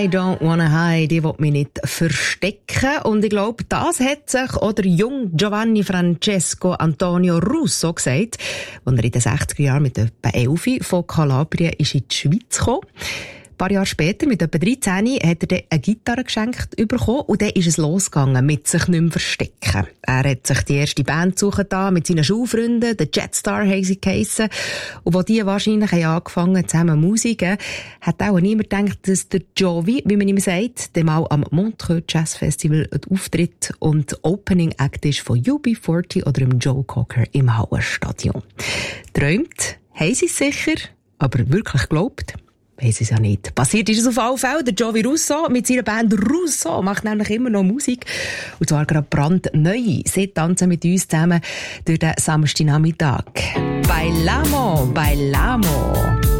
I don't wanna hide, ich will mich nicht verstecken. Und ich glaube, das hat sich auch der junge Giovanni Francesco Antonio Russo gesagt, als er in den 60er Jahren mit etwa 11 von Kalabrien ist in die Schweiz gekommen. Ein paar Jahre später, mit etwa 13, hat er dann eine Gitarre geschenkt bekommen und dann ist es losgegangen mit sich nicht mehr verstecken. Er hat sich die erste Band suchen da mit seinen Schulfreunden, den Jetstar haben sie geheissen. Und als die wahrscheinlich haben angefangen zusammen Musiken, hat auch niemand gedacht, dass der Jovi, wie man ihm sagt, dem mal am Montreux Jazz Festival Auftritt und Opening Act ist von UB40 oder dem Joe Cocker im Hauerstadion. Träumt haben sie es sicher, aber wirklich geglaubt weiss es ja nicht. Passiert ist es auf alle Fälle. Der Jovi Russo mit seiner Band Russo macht nämlich immer noch Musik. Und zwar gerade brandneu. Sie tanzen mit uns zusammen durch den Samstagnachmittag. Bailamo, bailamo.